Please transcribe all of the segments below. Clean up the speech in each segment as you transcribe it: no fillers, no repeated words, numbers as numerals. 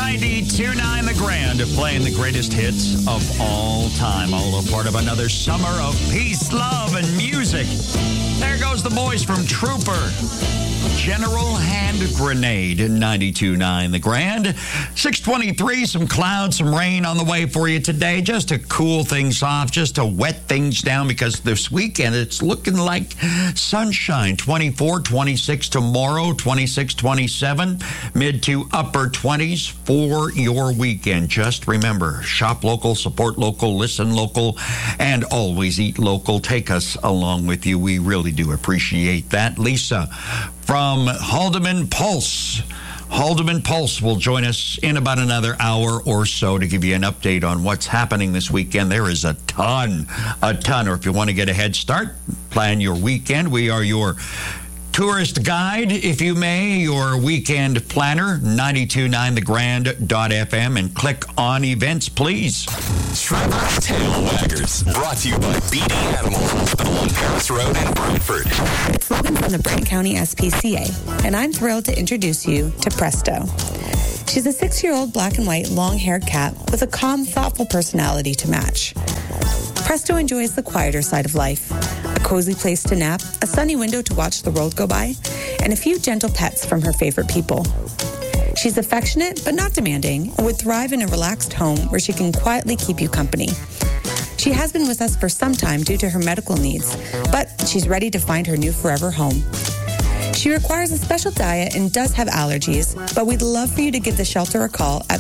92.9 The Grand, playing the greatest hits of all time. All a part of another summer of peace, love, and music. There goes the boys from Trooper. General Hand Grenade in 92.9 The Grand. 623, some clouds, some rain on the way for you today, just to cool things off, just to wet things down, because this weekend it's looking like sunshine. 24, 26 tomorrow, 26, 27, mid to upper 20s for your weekend. Just remember, shop local, support local, listen local, and always eat local. Take us along with you. We really do appreciate that. Lisa from Haldeman Pulse. Haldeman Pulse will join us in about another hour or so to give you an update on what's happening this weekend. There is a ton. Or if you want to get a head start, plan your weekend. We are your tourist guide, if you may, your weekend planner, 929thegrand.fm, and click on events, please. Trevor's Tail Waggers, brought to you by BD Animal Hospital on Paris Road in Brantford. It's Logan from the Brant County SPCA, and I'm thrilled to introduce you to Presto. She's a 6-year-old black and white long-haired cat with a calm, thoughtful personality to match. Presto enjoys the quieter side of life, a cozy place to nap, a sunny window to watch the world go by, and a few gentle pets from her favorite people. She's affectionate but not demanding and would thrive in a relaxed home where she can quietly keep you company. She has been with us for some time due to her medical needs, but she's ready to find her new forever home. She requires a special diet and does have allergies, but we'd love for you to give the shelter a call at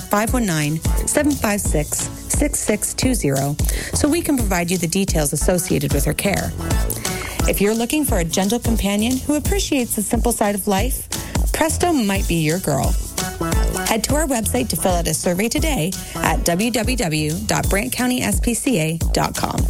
519-756-6620 so we can provide you the details associated with her care. If you're looking for a gentle companion who appreciates the simple side of life, Presto might be your girl. Head to our website to fill out a survey today at www.brantcountyspca.com.